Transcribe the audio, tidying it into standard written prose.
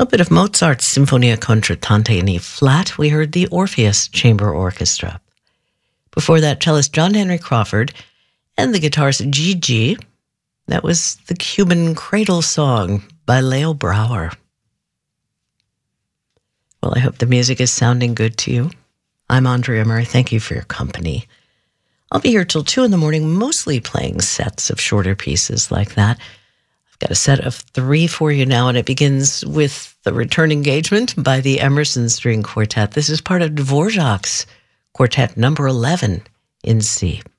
A bit of Mozart's Sinfonia Concertante in E flat. We heard the Orpheus Chamber Orchestra. Before that, cellist John Henry Crawford and the guitarist Gigi. That was the Cuban Cradle Song by Leo Brouwer. Well, I hope the music is sounding good to you. I'm Andrea Murray. Thank you for your company. I'll be here till 2 in the morning, mostly playing sets of shorter pieces like that. I've got a set of 3 for you now, and it begins with the Return Engagement by the Emerson String Quartet. This is part of Dvorak's Quartet number 11 in C.